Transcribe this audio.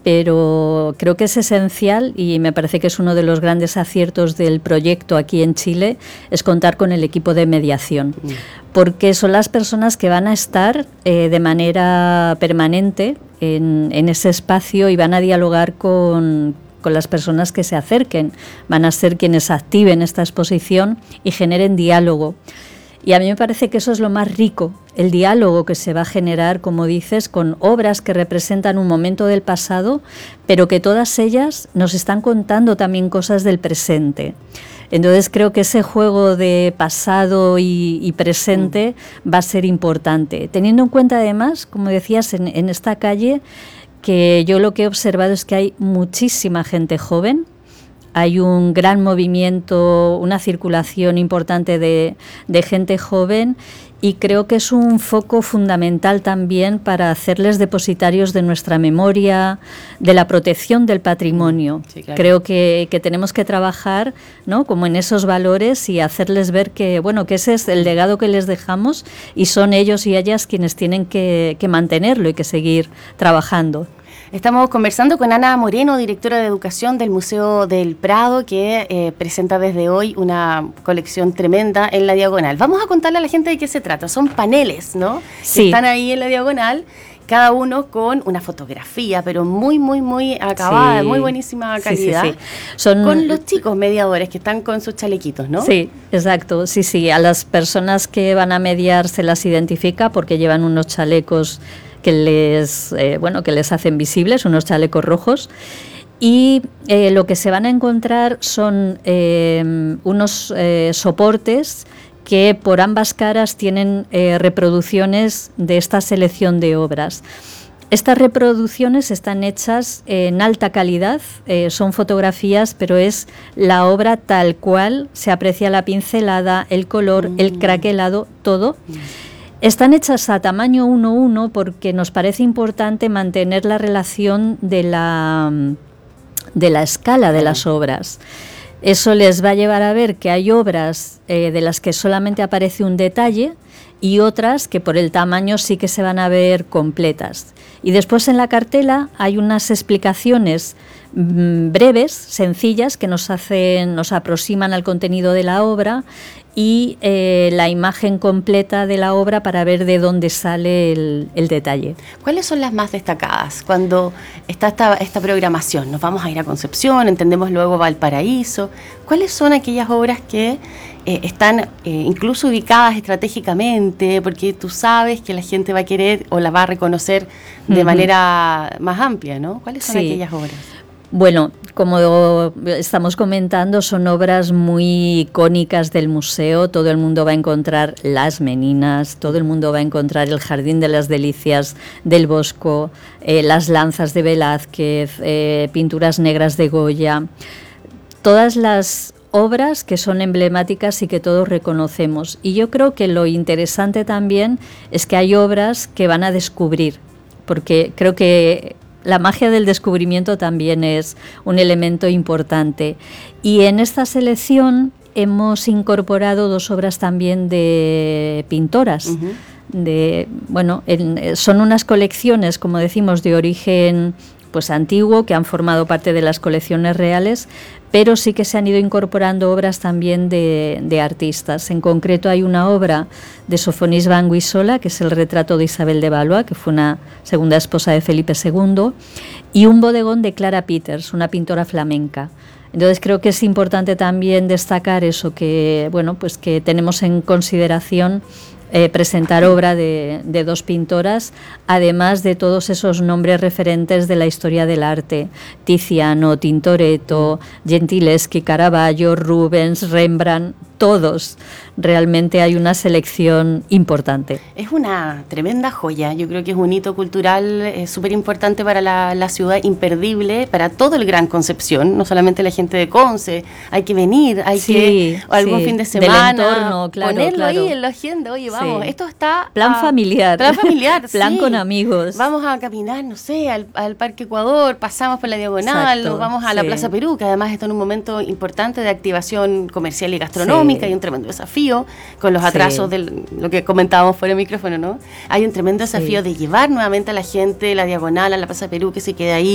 pero creo que es esencial y me parece que es uno de los grandes aciertos del proyecto aquí en Chile, es contar con el equipo de mediación, porque son las personas que van a estar de manera permanente en ese espacio y van a dialogar con las personas que se acerquen, van a ser quienes activen esta exposición y generen diálogo. Y a mí me parece que eso es lo más rico, el diálogo que se va a generar, como dices, con obras que representan un momento del pasado, pero que todas ellas nos están contando también cosas del presente. Entonces creo que ese juego de pasado y presente va a ser importante, teniendo en cuenta además, como decías, en esta calle, que yo lo que he observado es que hay muchísima gente joven. Hay un gran movimiento, una circulación importante de gente joven y creo que es un foco fundamental también para hacerles depositarios de nuestra memoria, de la protección del patrimonio. Sí, claro. Creo que tenemos que trabajar, ¿no?, como en esos valores y hacerles ver que, bueno, que ese es el legado que les dejamos y son ellos y ellas quienes tienen que mantenerlo y que seguir trabajando. Estamos conversando con Ana Moreno, directora de Educación del Museo del Prado, que presenta desde hoy una colección tremenda en la Diagonal. Vamos a contarle a la gente de qué se trata. Son paneles, ¿no? Sí. Que están ahí en la Diagonal, cada uno con una fotografía, pero muy, muy, muy acabada, sí, muy buenísima calidad. Sí. Son con los chicos mediadores que están con sus chalequitos, ¿no? Sí, exacto. Sí. A las personas que van a mediar se las identifica porque llevan unos chalecos que les hacen visibles, unos chalecos rojos, y lo que se van a encontrar son unos soportes que por ambas caras tienen reproducciones de esta selección de obras. Estas reproducciones están hechas en alta calidad, son fotografías, pero es la obra tal cual, se aprecia la pincelada, el color, el craquelado, todo. Están hechas a tamaño 1:1 porque nos parece importante mantener la relación de la escala de las obras. Eso les va a llevar a ver que hay obras de las que solamente aparece un detalle y otras que por el tamaño sí que se van a ver completas. Y después en la cartela hay unas explicaciones breves, sencillas, que nos aproximan al contenido de la obra y la imagen completa de la obra para ver de dónde sale el detalle. ¿Cuáles son las más destacadas cuando está esta programación? Nos vamos a ir a Concepción, entendemos luego Valparaíso. ¿Cuáles son aquellas obras que están incluso ubicadas estratégicamente porque tú sabes que la gente va a querer o la va a reconocer de manera más amplia, ¿no? ¿Cuáles son aquellas obras? Bueno, como estamos comentando, son obras muy icónicas del museo. Todo el mundo va a encontrar Las Meninas, todo el mundo va a encontrar el Jardín de las Delicias del Bosco, las Lanzas de Velázquez, pinturas negras de Goya. Todas las obras que son emblemáticas y que todos reconocemos. Y yo creo que lo interesante también es que hay obras que van a descubrir, porque creo que la magia del descubrimiento también es un elemento importante. Y en esta selección hemos incorporado 2 obras también de pintoras. Son unas colecciones, como decimos, de origen pues antiguo, que han formado parte de las colecciones reales, pero sí que se han ido incorporando obras también de artistas. En concreto hay una obra de Sofonis van Guisola, que es el retrato de Isabel de Valois, que fue una segunda esposa de Felipe II, y un bodegón de Clara Peters, una pintora flamenca. Entonces creo que es importante también destacar eso, que pues que tenemos en consideración presentar obra de 2 pintoras, además de todos esos nombres referentes de la historia del arte: Tiziano, Tintoretto, Gentileschi, Caravaggio, Rubens, Rembrandt, todos. Realmente hay una selección importante. Es una tremenda joya. Yo creo que es un hito cultural súper importante para la ciudad, imperdible para todo el Gran Concepción, no solamente la gente de Conce. Hay que venir, algún fin de semana, del entorno, ponerlo ahí en la agenda. Oye, vamos, esto está... Plan familiar. Plan con amigos. Vamos a caminar, no sé, al Parque Ecuador, pasamos por la Diagonal, nos vamos a la Plaza Perú, que además está en un momento importante de activación comercial y gastronómica. Hay un tremendo desafío con los atrasos de lo que comentábamos fuera de micrófono, ¿no? Hay un tremendo desafío de llevar nuevamente a la gente la Diagonal, a la Plaza Perú, que se quede ahí